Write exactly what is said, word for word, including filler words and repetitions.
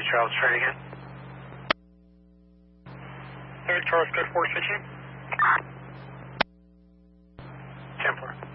Charles, try again. Third Charles, good four switching. ten four.